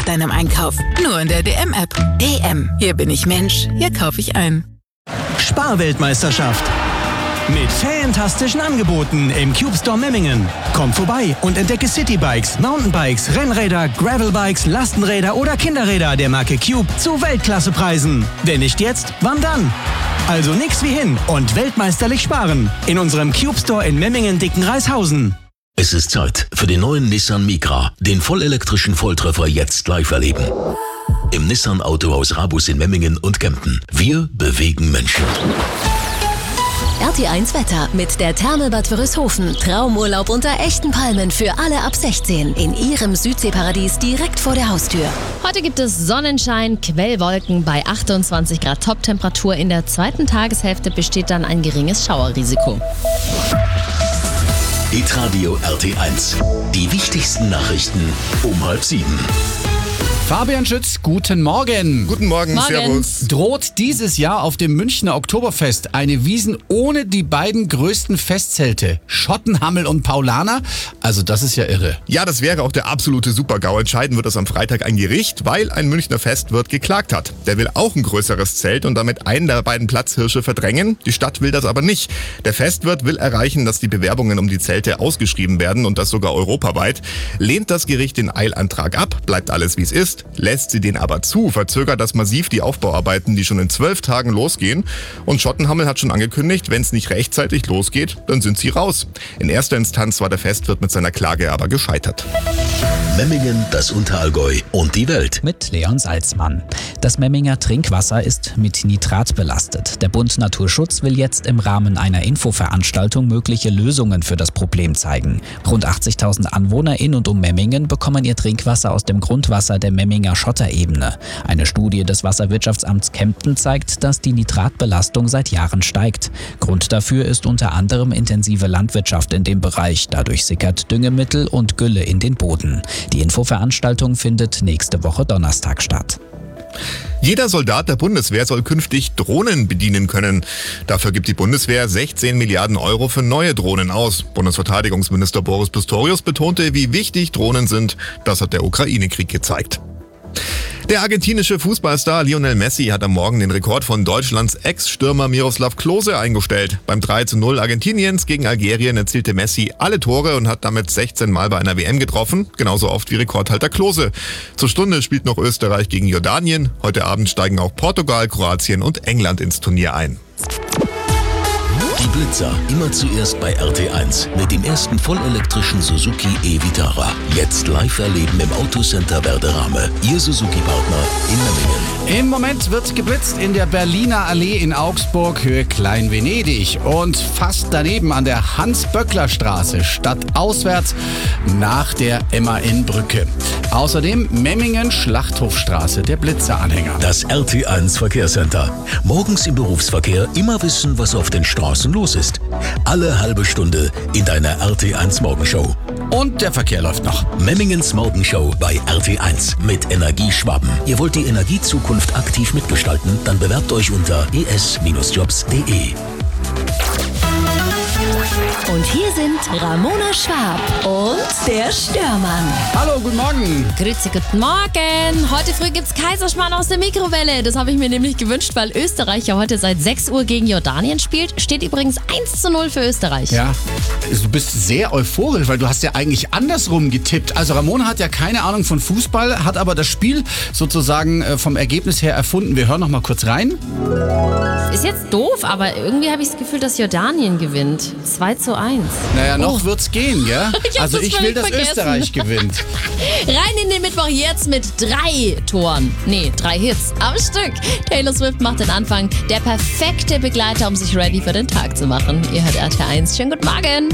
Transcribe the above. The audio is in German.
deinem Einkauf. Nur in der DM-App. DM. Hier bin ich Mensch. Hier kaufe ich ein. Sparweltmeisterschaft. Mit fantastischen Angeboten im Cube Store Memmingen. Komm vorbei und entdecke Citybikes, Mountainbikes, Rennräder, Gravelbikes, Lastenräder oder Kinderräder der Marke Cube zu Weltklassepreisen. Wenn nicht jetzt, wann dann? Also nix wie hin und weltmeisterlich sparen. In unserem Cube Store in Memmingen-Dickenreishausen. Es ist Zeit für den neuen Nissan Micra, den vollelektrischen Volltreffer jetzt live erleben. Im Nissan Autohaus Rabus in Memmingen und Kempten. Wir bewegen Menschen. RT1 Wetter mit der Therme Bad Wörishofen. Traumurlaub unter echten Palmen für alle ab 16 in ihrem Südseeparadies direkt vor der Haustür. Heute gibt es Sonnenschein, Quellwolken bei 28 Grad Toptemperatur. In der zweiten Tageshälfte besteht dann ein geringes Schauerrisiko. Hitradio RT1. Die wichtigsten Nachrichten um 6:30. Fabian Schütz, guten Morgen. Guten Morgen, servus. Droht dieses Jahr auf dem Münchner Oktoberfest eine Wiesn ohne die beiden größten Festzelte, Schottenhammel und Paulaner? Also das ist ja irre. Ja, das wäre auch der absolute Super-GAU. Entscheiden wird das am Freitag ein Gericht, weil ein Münchner Festwirt geklagt hat. Der will auch ein größeres Zelt und damit einen der beiden Platzhirsche verdrängen. Die Stadt will das aber nicht. Der Festwirt will erreichen, dass die Bewerbungen um die Zelte ausgeschrieben werden und das sogar europaweit. Lehnt das Gericht den Eilantrag ab, bleibt alles wie es ist. Lässt sie den aber zu, verzögert das massiv die Aufbauarbeiten, die schon in 12 Tagen losgehen. Und Schottenhammel hat schon angekündigt, wenn es nicht rechtzeitig losgeht, dann sind sie raus. In erster Instanz war der Festwirt mit seiner Klage aber gescheitert. Memmingen, das Unterallgäu und die Welt. Mit Leon Salzmann. Das Memminger Trinkwasser ist mit Nitrat belastet. Der Bund Naturschutz will jetzt im Rahmen einer Infoveranstaltung mögliche Lösungen für das Problem zeigen. Rund 80.000 Anwohner in und um Memmingen bekommen ihr Trinkwasser aus dem Grundwasser der Memminger Schotterebene. Eine Studie des Wasserwirtschaftsamts Kempten zeigt, dass die Nitratbelastung seit Jahren steigt. Grund dafür ist unter anderem intensive Landwirtschaft in dem Bereich. Dadurch sickert Düngemittel und Gülle in den Boden. Die Infoveranstaltung findet nächste Woche Donnerstag statt. Jeder Soldat der Bundeswehr soll künftig Drohnen bedienen können. Dafür gibt die Bundeswehr 16 Milliarden Euro für neue Drohnen aus. Bundesverteidigungsminister Boris Pistorius betonte, wie wichtig Drohnen sind. Das hat der Ukraine-Krieg gezeigt. Der argentinische Fußballstar Lionel Messi hat am Morgen den Rekord von Deutschlands Ex-Stürmer Miroslav Klose eingestellt. Beim 3:0 Argentiniens gegen Algerien erzielte Messi alle Tore und hat damit 16 Mal bei einer WM getroffen, genauso oft wie Rekordhalter Klose. Zur Stunde spielt noch Österreich gegen Jordanien. Heute Abend steigen auch Portugal, Kroatien und England ins Turnier ein. Die Blitzer, immer zuerst bei RT1 mit dem ersten vollelektrischen Suzuki e-Vitara. Jetzt live erleben im Autocenter Werderame. Ihr Suzuki-Partner in Memmingen. Im Moment wird geblitzt in der Berliner Allee in Augsburg, Höhe Klein-Venedig. Und fast daneben an der Hans-Böckler-Straße, stadtauswärts nach der MAN-Brücke. Außerdem Memmingen, Schlachthofstraße, der Blitzeranhänger. Das RT1 Verkehrscenter. Morgens im Berufsverkehr immer wissen, was auf den Straßen los ist. Alle halbe Stunde in deiner RT1 Morgenshow. Und der Verkehr läuft noch. Memmingens Morgenshow bei RT1 mit Energieschwaben. Ihr wollt die Energiezukunft aktiv mitgestalten? Dann bewerbt euch unter es-jobs.de. Und hier sind Ramona Schwab und der Störmann. Hallo, guten Morgen. Grüezi, guten Morgen. Heute früh gibt's Kaiserschmarrn aus der Mikrowelle. Das habe ich mir nämlich gewünscht, weil Österreich ja heute seit 6 Uhr gegen Jordanien spielt. Steht übrigens 1:0 für Österreich. Ja, du bist sehr euphorisch, weil du hast ja eigentlich andersrum getippt. Also Ramona hat ja keine Ahnung von Fußball, hat aber das Spiel sozusagen vom Ergebnis her erfunden. Wir hören noch mal kurz rein. Ist jetzt doof, aber irgendwie habe ich das Gefühl, dass Jordanien gewinnt. 2:1. Naja, noch wird's gehen, ja? Also ich will, dass vergessen. Österreich gewinnt. Rein in den Mittwoch jetzt mit 3 Toren. Nee, 3 Hits am Stück. Taylor Swift macht den Anfang. Der perfekte Begleiter, um sich ready für den Tag zu machen. Ihr hört RT1. Schönen guten Morgen.